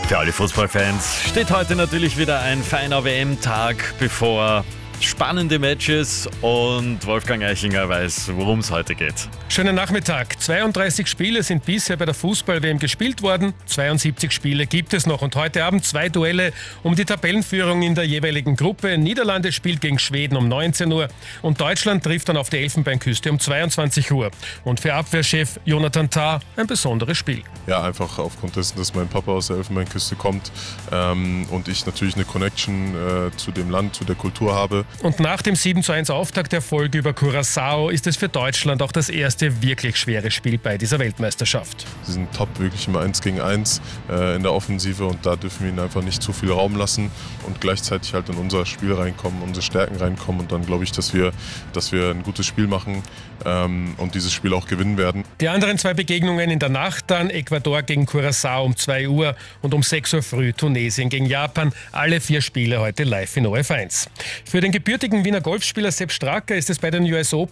Für alle Fußballfans steht heute natürlich wieder ein feiner WM-Tag bevor. Spannende Matches und Wolfgang Eichinger weiß, worum es heute geht. Schönen Nachmittag. 32 Spiele sind bisher bei der Fußball-WM gespielt worden. 72 Spiele gibt es noch und heute Abend 2 Duelle um die Tabellenführung in der jeweiligen Gruppe. Niederlande spielt gegen Schweden um 19 Uhr und Deutschland trifft dann auf die Elfenbeinküste um 22 Uhr. Und für Abwehrchef Jonathan Tah ein besonderes Spiel. Ja, einfach aufgrund dessen, dass mein Papa aus der Elfenbeinküste kommt und ich natürlich eine Connection zu dem Land, zu der Kultur habe. Und nach dem 7:1 Auftakterfolg über Curaçao ist es für Deutschland auch das erste wirklich schwere Spiel bei dieser Weltmeisterschaft. Sie sind top wirklich im 1 gegen 1 in der Offensive und da dürfen wir ihnen einfach nicht zu viel Raum lassen und gleichzeitig halt in unser Spiel reinkommen, unsere Stärken reinkommen und dann glaube ich, dass wir ein gutes Spiel machen und dieses Spiel auch gewinnen werden. Die anderen 2 Begegnungen in der Nacht dann: Ecuador gegen Curaçao um 2 Uhr und um 6 Uhr früh Tunesien gegen Japan. Alle 4 Spiele heute live in ORF1. Für den gebürtigen Wiener Golfspieler Sepp Straka ist es bei den US Open